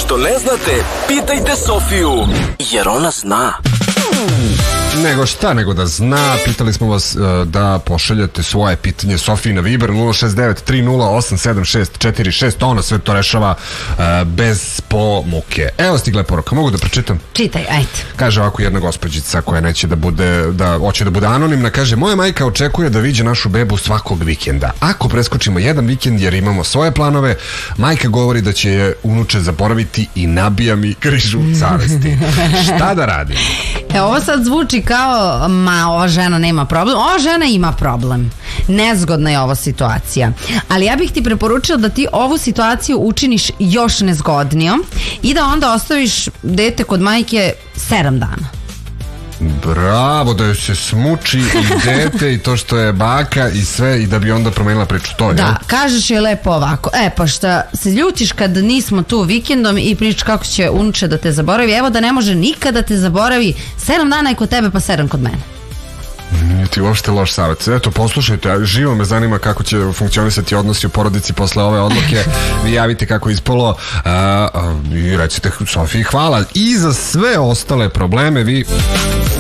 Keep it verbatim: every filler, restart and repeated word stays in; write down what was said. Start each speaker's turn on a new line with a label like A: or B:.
A: Nešto ne znate? Pitajte Sofiju, jer ona zna.
B: Nego šta nego da zna, pitali smo vas uh, da pošaljete svoje pitanje Sofiji na Viber nula šest devet tri nula osam sedam šest četiri šest, ona sve to rešava uh, bez pomuke. Evo stigla je poruka, mogu da pročitam?
C: Čitaj, ajde.
B: Kaže ovako jedna gospođica koja neće da bude, da hoće da bude anonimna, kaže: moja majka očekuje da viđe našu bebu svakog vikenda. Ako preskočimo jedan vikend jer imamo svoje planove, majka govori da će je unuče zaboraviti i nabija mi križu savesti. Šta da radim?
C: E, ovo sad zvuči kao, ma, ova žena nema problem. Ova žena ima problem. Nezgodna je ova situacija. Ali ja bih ti preporučila da ti ovu situaciju učiniš još nezgodnijom i da onda ostaviš dete kod majke sedam dana.
B: Bravo, da joj se smuči i dete i to što je baka i sve, i da bi onda promenila priču. To je,
C: da,
B: jel?
C: kažeš je lepo ovako: e, pa šta se ljutiš kad nismo tu vikendom i pričaš kako će unuče da te zaboravi. Evo da ne može nikada da te zaboravi. Sedam dana je kod tebe, pa sedam kod mene.
B: Nije ti uopšte loš savjet. Eto, poslušajte, živo me zanima kako će funkcionisati odnosi u porodici posle ove odluke. Vi javite kako je ispalo a, a, i recite Sofiji hvala. I za sve ostale probleme vi